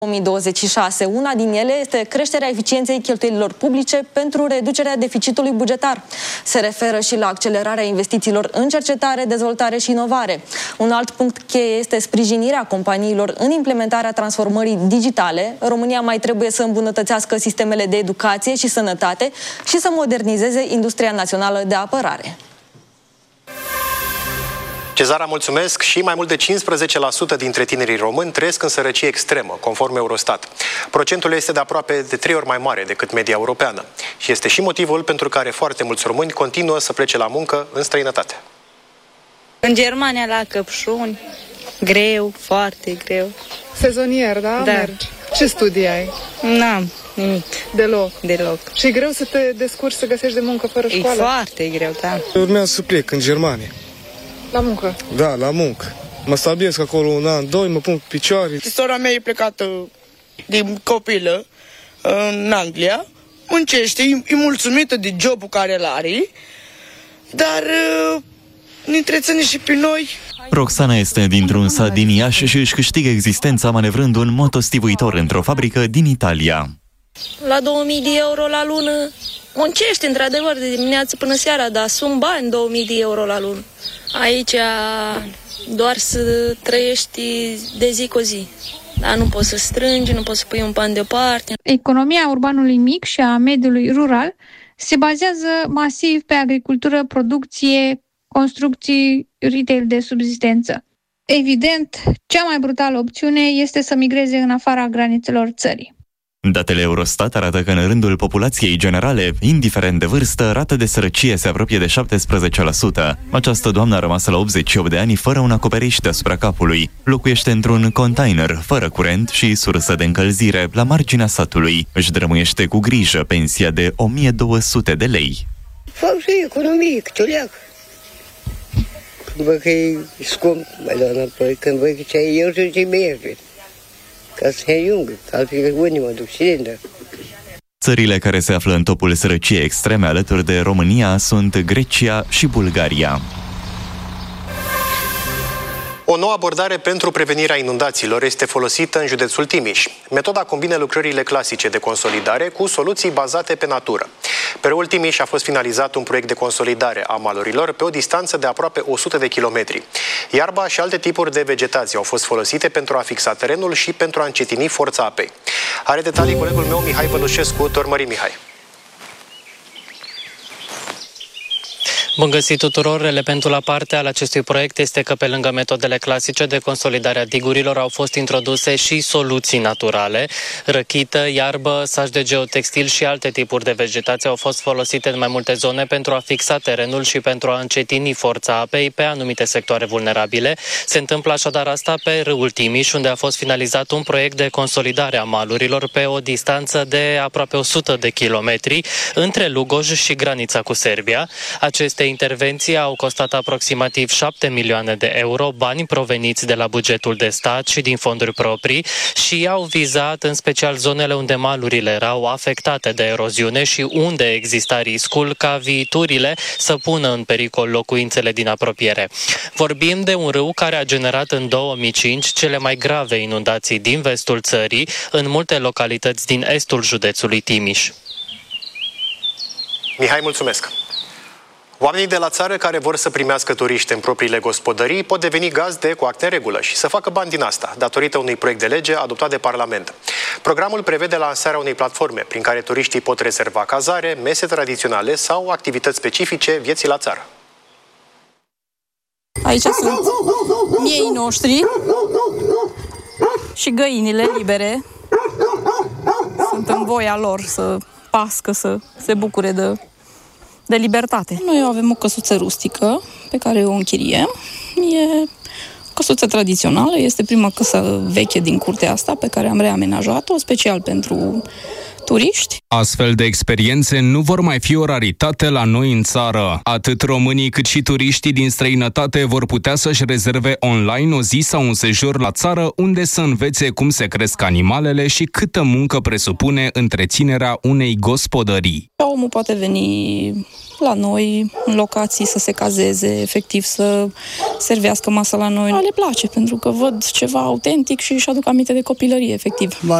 2026. Una din ele este creșterea eficienței cheltuielilor publice pentru reducerea deficitului bugetar. Se referă și la accelerarea investițiilor în cercetare, dezvoltare și inovare. Un alt punct cheie este sprijinirea companiilor în implementarea transformării digitale. România mai trebuie să îmbunătățească sistemele de educație și sănătate și să modernizeze industria națională de apărare. Cezara, mulțumesc. Și mai mult de 15% dintre tinerii români trăiesc în sărăcie extremă, conform Eurostat. Procentul este de aproape de 3 ori mai mare decât media europeană. Și este și motivul pentru care foarte mulți români continuă să plece la muncă în străinătate. În Germania, la Căpșuni, greu, foarte greu. Sezonier, da? Da. Mergi. Ce studii ai? N-am nimic. Deloc? Deloc. Și e greu să te descurci să găsești de muncă fără școală? E foarte greu, da. Urmează să plec în Germania. La muncă? Da, la muncă. Mă stabilesc acolo un an, doi, mă pun pe picioare. Sora mea e plecată din copilă în Anglia, muncește, e mulțumită de jobul care îl are, dar ne întreține și pe noi. Roxana este dintr-un sat din Iași și își câștigă existența manevrând un motostivuitor într-o fabrică din Italia. La 2000 de euro la lună muncești, într-adevăr, de dimineață până seara, dar sunt bani 2000 de euro la lună. Aici doar să trăiești de zi cu zi. Dar nu poți să strângi, nu poți să pui un ban deoparte. Economia urbanului mic și a mediului rural se bazează masiv pe agricultură, producție, construcții, retail de subzistență. Evident, cea mai brutală opțiune este să migreze în afara granițelor țării. Datele Eurostat arată că în rândul populației generale, indiferent de vârstă, rata de sărăcie se apropie de 17%. Această doamnă a rămas la 88 de ani fără un acoperiș deasupra capului. Locuiește într-un container, fără curent și sursă de încălzire, la marginea satului. Își drămuiește cu grijă pensia de 1200 de lei. Fac și economie, câte o leacă. Când văd că e scump, mai dau înapoi. Când văd că ce-ai eu și ce merge. Ca să se ajungă, altfel unii mă duc cilindră. Țările care se află în topul sărăciei extreme alături de România sunt Grecia și Bulgaria. O nouă abordare pentru prevenirea inundațiilor este folosită în județul Timiș. Metoda combină lucrările clasice de consolidare cu soluții bazate pe natură. Pe râul Timiș a fost finalizat un proiect de consolidare a malurilor pe o distanță de aproape 100 de kilometri. Iarba și alte tipuri de vegetație au fost folosite pentru a fixa terenul și pentru a încetini forța apei. Are detalii colegul meu Mihai Vălușescu. Te urmărim, Mihai. Bun găsit tuturor! Elementul aparte al acestui proiect este că pe lângă metodele clasice de consolidare a digurilor au fost introduse și soluții naturale. Răchită, iarbă, saci de geotextil și alte tipuri de vegetație au fost folosite în mai multe zone pentru a fixa terenul și pentru a încetini forța apei pe anumite sectoare vulnerabile. Se întâmplă așadar asta pe râul Timiș, unde a fost finalizat un proiect de consolidare a malurilor pe o distanță de aproape 100 de kilometri între Lugoj și granița cu Serbia. Aceste intervenții au costat aproximativ 7 milioane de euro, bani proveniți de la bugetul de stat și din fonduri proprii și au vizat în special zonele unde malurile erau afectate de eroziune și unde exista riscul ca viiturile să pună în pericol locuințele din apropiere. Vorbim de un râu care a generat în 2005 cele mai grave inundații din vestul țării, în multe localități din estul județului Timiș. Mihai, mulțumesc! Oamenii de la țară care vor să primească turiști în propriile gospodării pot deveni gazde cu acte în regulă și să facă bani din asta, datorită unui proiect de lege adoptat de Parlament. Programul prevede lansarea unei platforme prin care turiștii pot rezerva cazare, mese tradiționale sau activități specifice vieții la țară. Aici sunt miei noștri și găinile libere. Sunt în voia lor să pască, să se bucure de libertate. Noi avem o căsuță rustică pe care o închiriem. E o căsuță tradițională, este prima căsă veche din curtea asta pe care am reamenajat-o, special pentru turiști. Astfel de experiențe nu vor mai fi o raritate la noi în țară. Atât românii cât și turiștii din străinătate vor putea să-și rezerve online o zi sau un sejur la țară unde să învețe cum se cresc animalele și câtă muncă presupune întreținerea unei gospodării. Omul poate veni la noi, în locații, să se cazeze, efectiv să servească masa la noi. Le place, pentru că văd ceva autentic și își aduc aminte de copilărie, efectiv.